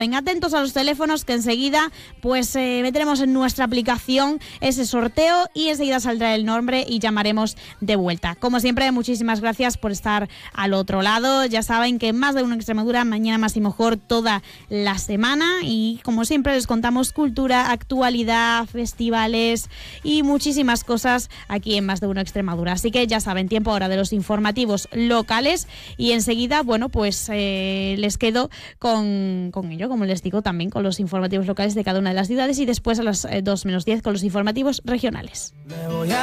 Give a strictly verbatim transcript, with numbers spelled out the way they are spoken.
Venga, atentos a los teléfonos que enseguida pues eh, meteremos en nuestra aplicación ese sorteo y enseguida saldrá el nombre y llamaremos de vuelta. Como siempre, muchísimas gracias por estar al otro lado. Ya saben que Más de Uno Extremadura, mañana más y mejor toda la semana, y como siempre les contamos cultura, actualidad, festivales y muchísimas cosas aquí en Más de Uno Extremadura. Así que ya saben, tiempo ahora de los informativos locales y enseguida, bueno, pues eh, les quedo con, con ello, como les digo, también con los informativos locales de cada una de las ciudades, y después a las eh, dos menos diez con los informativos regionales.